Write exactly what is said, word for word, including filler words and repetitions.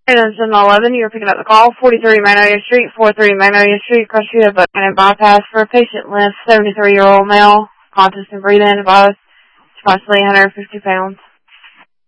seven eleven, you're picking up the call, forty-three Magnolia Street, forty-three Magnolia Street, across you have a bypass for a patient left, seventy-three-year-old male, conscious and breathing, advised, approximately one hundred fifty pounds.